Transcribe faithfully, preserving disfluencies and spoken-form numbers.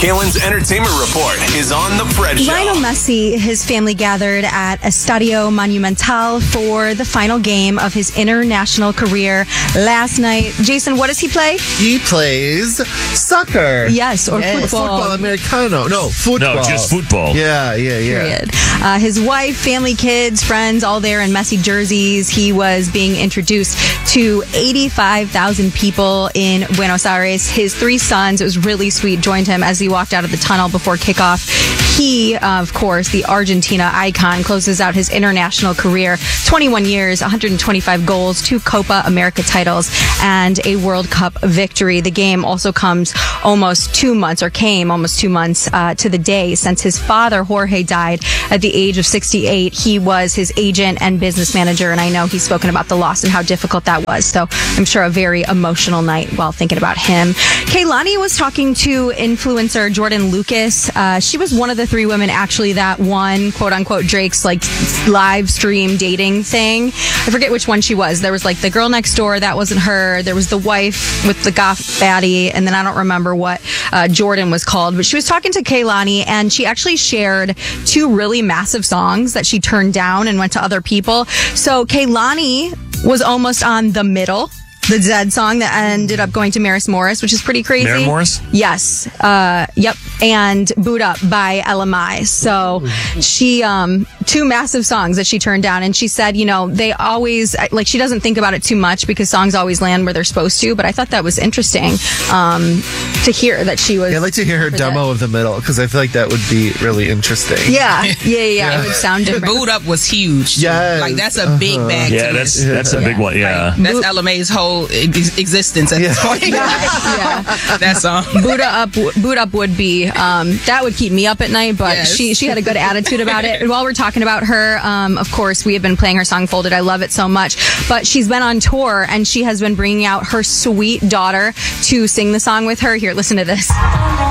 Kaylin's Entertainment Report is on The Fred Show. Lionel Messi, his family gathered at Estadio Monumental for the final game of his international career last night. Jason, what does he play? He plays soccer. Yes, or yes. football. Football Americano. No, football. No, just football. Yeah, yeah, yeah. Period. Uh, his wife, family, kids, friends, all there in Messi jerseys. He was being introduced to eighty-five thousand people in Buenos Aires. His three sons, it was really sweet, joined him as he walked out of the tunnel before kickoff. He, uh, of course, the Argentina icon, closes out his international career. twenty-one years, one hundred twenty-five goals, two Copa America titles, and a World Cup victory. The game also comes almost two months, or came almost two months uh, to the day since his father, Jorge, died at the age of sixty-eight. He was his agent and business manager, and I know he's spoken about the loss and how difficult that was. So I'm sure a very emotional night while thinking about him. Kehlani was talking to influencer Jordan Lucas. Uh, she was one of the three women actually that won, quote unquote, Drake's like live stream dating thing. I forget which one she was. There was like the girl next door, that wasn't her. There was the wife with the goth baddie, and then I don't remember what uh, Jordan was called. But she was talking to Kehlani, and she actually shared two really massive songs that she turned down and went to other people. So Kehlani was almost on The Middle, the Zed song that ended up going to Maris Morris, which is pretty crazy. Maren Morris? Yes. Uh, yep. And Boot Up by L M I. So she, um, two massive songs that she turned down. And she said, you know, they always, like, she doesn't think about it too much because songs always land where they're supposed to. But I thought that was interesting, um, to hear that she was. Yeah, I'd like to hear her demo that. of The Middle, because I feel like that would be really interesting. Yeah. Yeah. Yeah. yeah. It would sound different. Boot Up was huge. Yeah. Like, that's a big uh-huh. bag. Yeah, to that's it. that's a big one. Yeah. Like, that's L M A's whole ex- existence at yeah. this point. Yeah. yeah. That song. Boot Up, Boot Up would be, um, that would keep me up at night, but yes. she she had a good attitude about it. And while we're talking about her, um, of course, we have been playing her song Folded. I love it so much. But she's been on tour, and she has been bringing out her sweet daughter to sing the song with her. Here, listen to this.